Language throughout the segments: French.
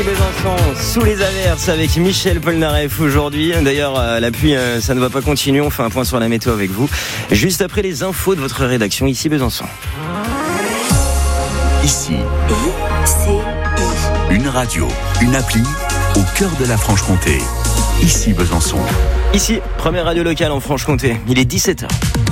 Besançon, sous les averses avec Michel Polnareff aujourd'hui. D'ailleurs, la pluie, ça ne va pas continuer. On fait un point sur la météo avec vous. Juste après les infos de votre rédaction, ici Besançon. Ici, une radio, une appli au cœur de la Franche-Comté. Ici Besançon. Ici, première radio locale en Franche-Comté. Il est 17h.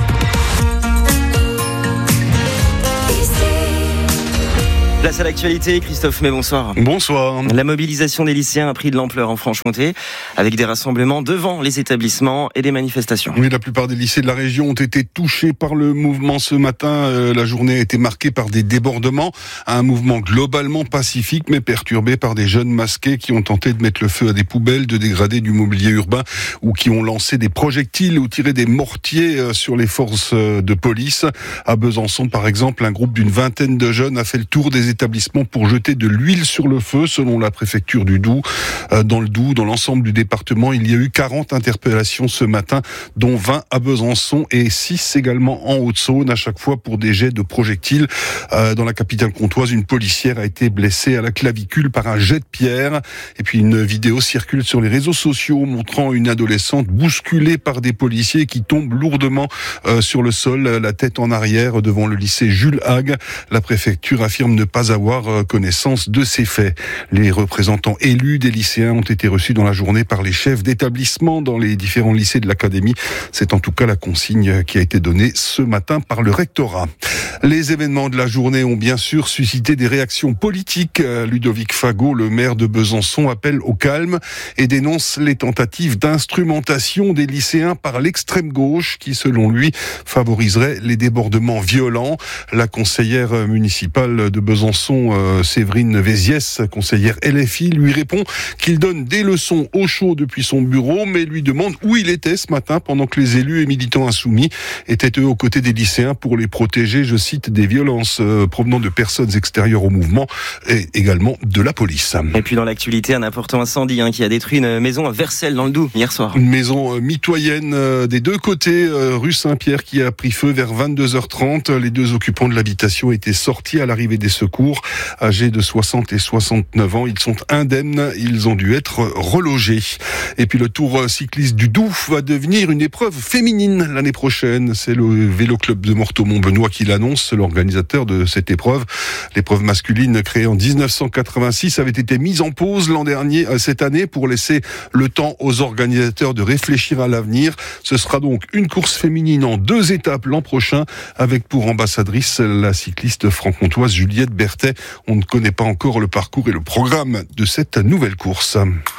Place à l'actualité, Christophe May, bonsoir. Bonsoir. La mobilisation des lycéens a pris de l'ampleur en Franche-Comté, avec des rassemblements devant les établissements et des manifestations. Oui, la plupart des lycées de la région ont été touchés par le mouvement ce matin. La journée a été marquée par des débordements, un mouvement globalement pacifique, mais perturbé par des jeunes masqués qui ont tenté de mettre le feu à des poubelles, de dégrader du mobilier urbain, ou qui ont lancé des projectiles ou tiré des mortiers sur les forces de police. À Besançon, par exemple, un groupe d'une vingtaine de jeunes a fait le tour des établissements pour jeter de l'huile sur le feu, selon la préfecture du Doubs. Dans le Doubs, dans l'ensemble du département, il y a eu 40 interpellations ce matin, dont 20 à Besançon et 6 également en Haute-Saône, à chaque fois pour des jets de projectiles. Dans la capitale comtoise, une policière a été blessée à la clavicule par un jet de pierre. Et puis une vidéo circule sur les réseaux sociaux montrant une adolescente bousculée par des policiers qui tombe lourdement sur le sol, la tête en arrière, devant le lycée Jules Hague. La préfecture affirme ne pas avoir connaissance de ces faits. Les représentants élus des lycéens ont été reçus dans la journée par les chefs d'établissement dans les différents lycées de l'académie. C'est en tout cas la consigne qui a été donnée ce matin par le rectorat. Les événements de la journée ont bien sûr suscité des réactions politiques. Ludovic Fagot, le maire de Besançon, appelle au calme et dénonce les tentatives d'instrumentation des lycéens par l'extrême gauche qui, selon lui, favoriserait les débordements violents. La conseillère municipale de Besançon, Séverine Véziès, conseillère LFI, lui répond qu'il donne des leçons au chaud depuis son bureau, mais lui demande où il était ce matin pendant que les élus et militants insoumis étaient eux aux côtés des lycéens pour les protéger, je cite, des violences provenant de personnes extérieures au mouvement et également de la police. Et puis dans l'actualité, un important incendie qui a détruit une maison à Vercelles dans le Doubs hier soir. Une maison mitoyenne des deux côtés, rue Saint-Pierre, qui a pris feu vers 22h30. Les deux occupants de l'habitation étaient sortis à l'arrivée des secours. Âgés de 60 et 69 ans, ils sont indemnes, ils ont dû être relogés. Et puis le Tour cycliste du Doubs va devenir une épreuve féminine l'année prochaine. C'est le Vélo Club de Morteau-Mont-Benoît qui l'annonce, l'organisateur de cette épreuve. L'épreuve masculine créée en 1986 avait été mise en pause cette année pour laisser le temps aux organisateurs de réfléchir à l'avenir. Ce sera donc une course féminine en 2 étapes l'an prochain, avec pour ambassadrice la cycliste franc-comtoise Juliette Berthet. On ne connaît pas encore le parcours et le programme de cette nouvelle course.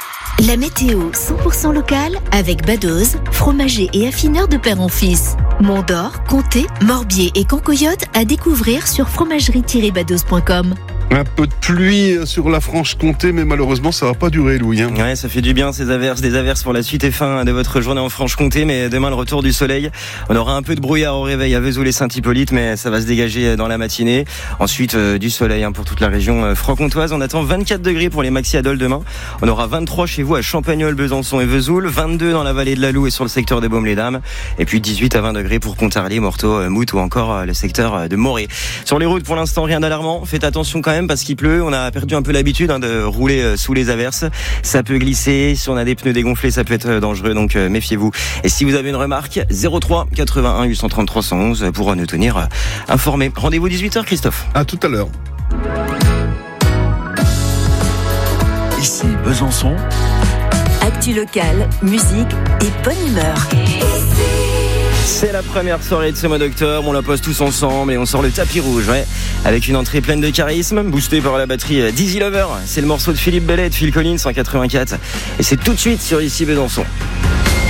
La météo 100% locale avec Badoz, fromager et affineur de père en fils. Mont-d'Or, Comté, Morbier et Cancoyote à découvrir sur fromagerie-badoz.com. Un peu de pluie sur la Franche-Comté, mais malheureusement ça va pas durer, Louis. Ouais, ça fait du bien ces averses, des averses pour la suite et fin de votre journée en Franche-Comté, mais demain le retour du soleil. On aura un peu de brouillard au réveil à Vesoul et Saint-Hippolyte, mais ça va se dégager dans la matinée. Ensuite du soleil pour toute la région franc-comtoise. On attend 24 degrés pour les maxi-adoles demain. On aura 23 chez vous à Champagnole, Besançon et Vesoul, 22 dans la vallée de la Loue et sur le secteur des Baumes-les-Dames, et puis 18 à 20 degrés pour Pontarlier, Morteau, Mout ou encore le secteur de Morée. Sur les routes pour l'instant rien d'alarmant. Faites attention quand même parce qu'il pleut. On a perdu un peu l'habitude de rouler sous les averses. Ça peut glisser. Si on a des pneus dégonflés, ça peut être dangereux. Donc méfiez-vous. Et si vous avez une remarque, 03 81 833 111 pour nous tenir informés. Rendez-vous 18h, Christophe. À tout à l'heure. Ici Besançon. Actu locale, musique et bonne humeur. C'est la première soirée de ce mois d'octobre, on la pose tous ensemble et on sort le tapis rouge, avec une entrée pleine de charisme, boostée par la batterie Dizzy Lover. C'est le morceau de Philippe Bellet et de Phil Collins en 84 et c'est tout de suite sur Ici Besançon.